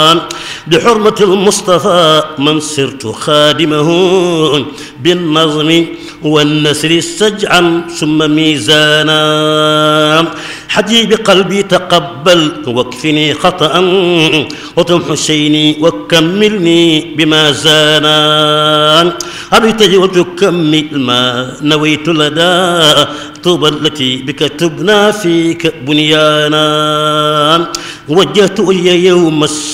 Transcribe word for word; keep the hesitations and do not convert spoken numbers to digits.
بحرمة المصطفى من صرت خادمه بالنظم والنسر سجعا ثم ميزانا. حجيب قلبي تقبل واكفني خطأ وتم حسيني وكملني بما زانا. أبتغي وتكمل ما نويت لدى طوبى التي بك تبنى فيك بنيانا. وجهت إلي يوم